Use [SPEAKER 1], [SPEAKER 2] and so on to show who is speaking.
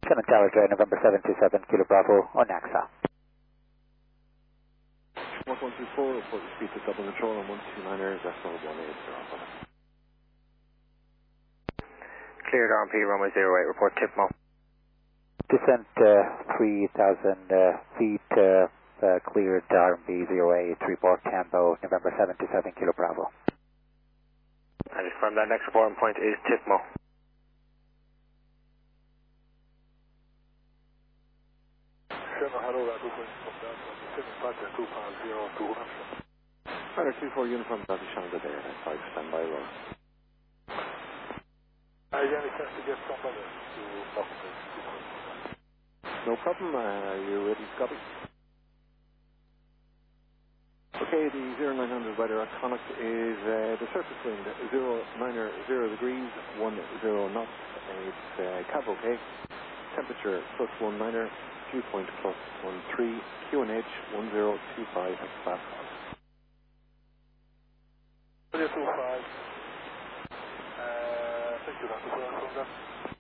[SPEAKER 1] 7 Tower Drive, November 727, Kilo Bravo, on AXA.
[SPEAKER 2] 1124, report the speed to double control on 129ers, Vessel 1807.
[SPEAKER 3] Cleared RMP, runway 08, report TIPMO.
[SPEAKER 1] Descent 3,000 feet, cleared RMB 08, report Tambo, November 727, Kilo Bravo.
[SPEAKER 3] I just confirm that next reporting point is TIPMO.
[SPEAKER 2] Hello, Radar 24 Uniform Delta Shanghai there, 5 standby roll.
[SPEAKER 4] Any chance to get somebody to talk to?
[SPEAKER 2] No problem, are you ready to copy? Okay, the 0900 weather iconic is the surface wind 090 degrees, 10 knots, it's cab okay, temperature +19, dew point +13, QNH 1025 hectopascals.
[SPEAKER 4] 1025, thank you, Dr. From that.